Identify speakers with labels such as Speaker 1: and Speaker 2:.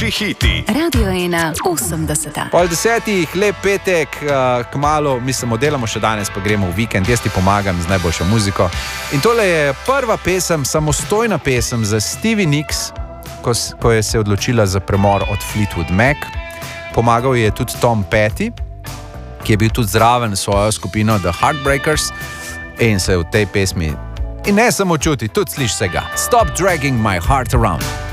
Speaker 1: Najboljši hiti.
Speaker 2: Radio 1, 80.
Speaker 3: Pol 10, lep petek, kmalu, mislimo, delamo še danes, pa gremo v vikend, jaz ti pomagam z najboljšo muziko. In tole je prva pesem, samostojna pesem za Stevie Nicks, ko je se odločila za premor od Fleetwood Mac. Pomagal je tudi Tom Petty, ki je bil tudi zraven svojo skupino The Heartbreakers in se v tej pesmi, in ne samo čuti, tudi sliši se ga. Stop dragging my heart around.